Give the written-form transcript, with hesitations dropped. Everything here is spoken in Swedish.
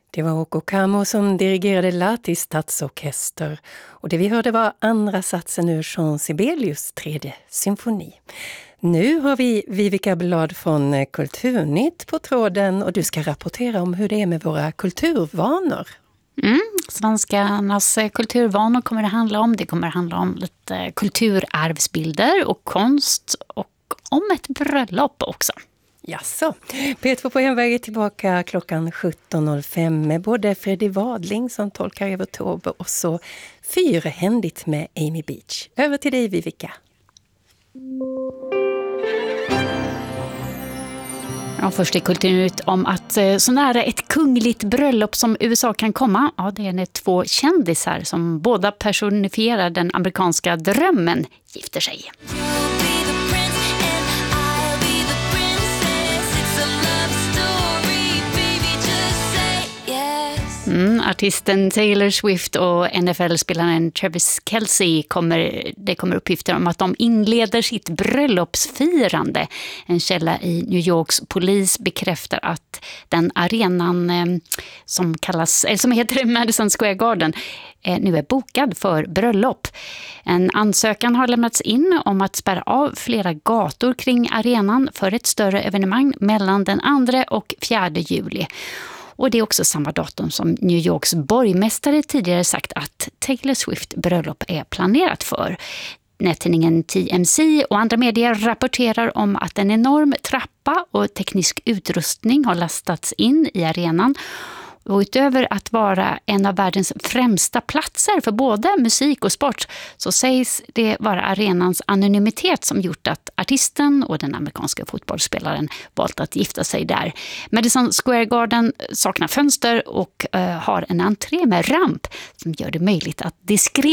Det var Oko Kamo som dirigerade Lahti stadsorkester och det vi hörde var andra satsen ur Jean Sibelius tredje symfoni. Nu har vi Vivica Blad från Kulturnytt på tråden och du ska rapportera om hur det är med våra kulturvanor. Svenskarnas kulturvanor kommer det handla om. Det kommer det handla om lite kulturarvsbilder och konst och om ett bröllop också. Jaså, P2 på hemväg är tillbaka klockan 17.05 med både Freddy Wadling som tolkar Evert Taube och så Fyrhändigt med Amy Beach. Över till dig Vivica. Ja, först i Kulturnytt om att så nära ett kungligt bröllop som USA kan komma. Ja, det är när två kändisar som båda personifierar den amerikanska drömmen gifter sig. Artisten Taylor Swift och NFL-spelaren Travis Kelce kommer uppgifter om att de inleder sitt bröllopsfirande. En källa i New Yorks polis bekräftar att den arenan som heter Madison Square Garden nu är bokad för bröllop. En ansökan har lämnats in om att spärra av flera gator kring arenan för ett större evenemang mellan den 2 och 4 juli. Och det är också samma datum som New Yorks borgmästare tidigare sagt att Taylor Swift bröllop är planerat för. Nättidningen TMZ och andra medier rapporterar om att en enorm trappa och teknisk utrustning har lastats in i arenan. Och utöver att vara en av världens främsta platser för både musik och sport så sägs det vara arenans anonymitet som gjort att artisten och den amerikanska fotbollsspelaren valt att gifta sig där. Madison Square Garden saknar fönster och har en entré med ramp som gör det möjligt att diskret